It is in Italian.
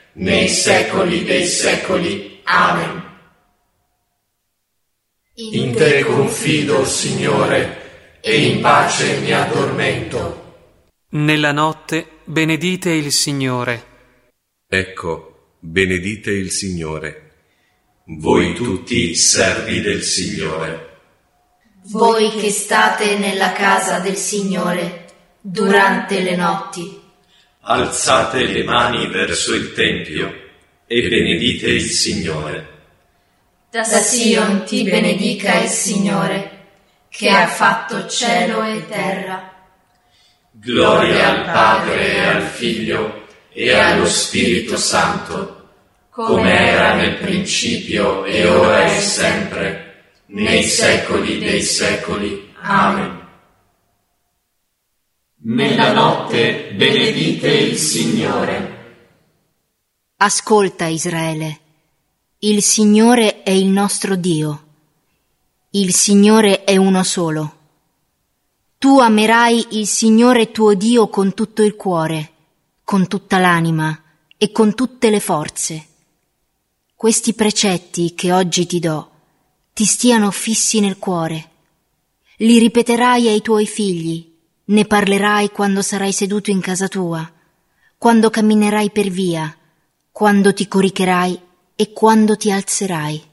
nei secoli dei secoli. Amen. In te confido, Signore, e in pace mi addormento. Nella notte benedite il Signore. Ecco, benedite il Signore. Voi tutti servi del Signore. Voi che state nella casa del Signore durante le notti. Alzate le mani verso il Tempio e benedite il Signore. Da Sion ti benedica il Signore, che ha fatto cielo e terra. Gloria al Padre e al Figlio e allo Spirito Santo, come era nel principio e ora e sempre, nei secoli dei secoli. Amen. Nella notte benedite il Signore. Ascolta, Israele, il Signore è il nostro Dio. Il Signore è uno solo. Tu amerai il Signore tuo Dio con tutto il cuore, con tutta l'anima e con tutte le forze. Questi precetti che oggi ti do ti stiano fissi nel cuore. Li ripeterai ai tuoi figli, ne parlerai quando sarai seduto in casa tua, quando camminerai per via, quando ti coricherai e quando ti alzerai.